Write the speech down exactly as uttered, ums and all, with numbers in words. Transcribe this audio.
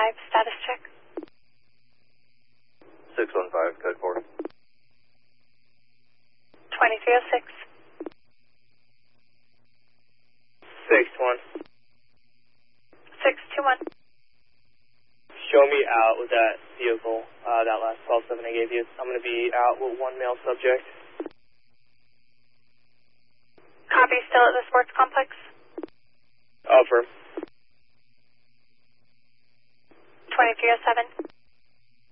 five, status check. six one five, code four. twenty-three oh six. six one. six two one. Show me out with that vehicle, uh, that last twelve seven I gave you. I'm going to be out with one male subject. Copy, still at the sports complex? Upper. twenty-three oh seven.